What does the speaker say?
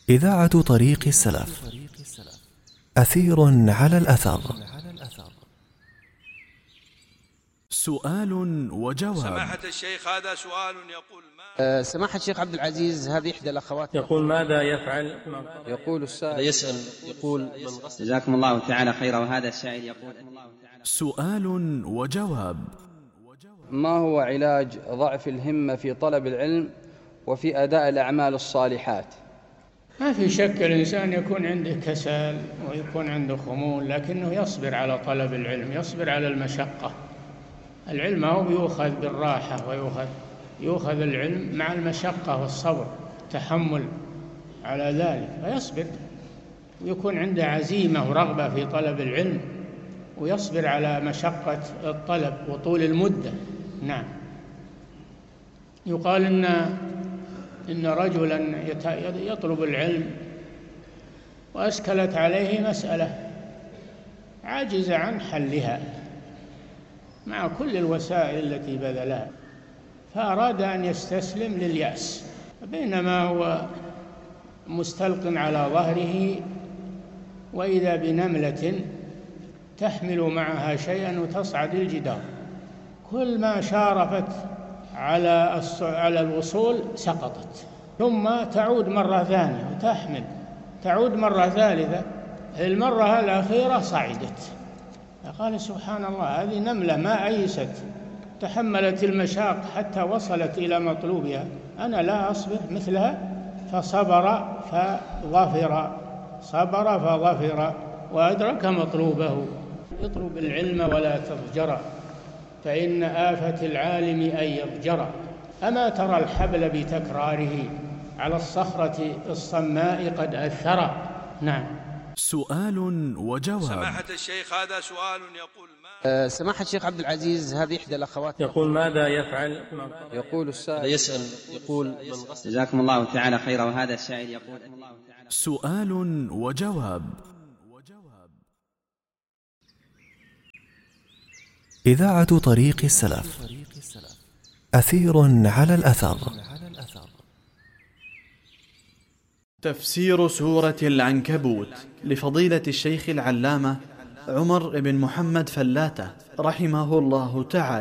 إذاعة طريق السلف. أثير على الأثر. سؤال وجواب. سماحة الشيخ، هذا سؤال يقول سماحة الشيخ عبد العزيز، هذه إحدى الأخوات يقول: ماذا يفعل؟ يقول السائل يسأل يقول: من غسل. جزاكم الله تعالى خيرا. وهذا السائل يقول: سؤال وجواب. ما هو علاج ضعف الهمة في طلب العلم وفي أداء الأعمال الصالحات؟ ما في شك الإنسان يكون عنده كسل ويكون عنده خمول، لكنه يصبر على طلب العلم، يصبر على المشقة. العلم هو يؤخذ بالراحة، يؤخذ العلم مع المشقة والصبر، تحمل على ذلك، فيصبر ويكون عنده عزيمة ورغبة في طلب العلم، ويصبر على مشقة الطلب وطول المدة. نعم. يقال إن رجلا يطلب العلم وأشكلت عليه مسألة عاجز عن حلها مع كل الوسائل التي بذلها، فأراد أن يستسلم لليأس، بينما هو مستلق على ظهره وإذا بنملة تحمل معها شيئا وتصعد الجدار، كل ما شارفت على الوصول سقطت، ثم تعود مرة ثانية وتحمل، تعود مرة ثالثة، المرة الأخيرة صعدت. فقال: سبحان الله، هذه نملة ما أيست، تحملت المشاق حتى وصلت إلى مطلوبها، أنا لا أصبر مثلها. فصبر فظفر، صبر فظفر وأدرك مطلوبه. اطلب العلم ولا تضجر، فإن آفة العالم أن يضجر. أما ترى الحبل بتكراره على الصخرة الصماء قد أثر. نعم. سؤال وجواب. سماحة الشيخ، هذا سؤال يقول سماحة الشيخ عبد العزيز، هذه إحدى الأخوات يقول: ماذا يفعل؟ يقول السائل يسأل يقول: من غسل. جزاكم الله تعالى خيرا. وهذا السائل يقول: سؤال وجواب. إذاعة طريق السلف. أثير على الأثر. تفسير سورة العنكبوت لفضيلة الشيخ العلامة عمر بن محمد فلاتة رحمه الله تعالى.